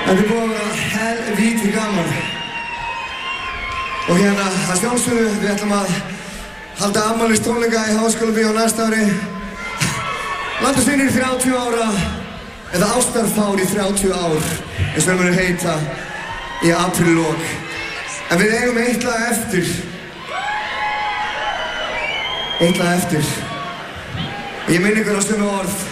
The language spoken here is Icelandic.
Þetta búið að vera helvíti gaman. Og hérna, að sjálfsögðu, við ætlum að halda afmælistónleika í Háskólabíó næsta ári. Landasynir 30 ára, eða ástarfár í 30 ár, eins og það munir heita í apríllok. En við eigum eitt lag eftir. Eitt lag eftir. Ég minni ykkur á sömu orð.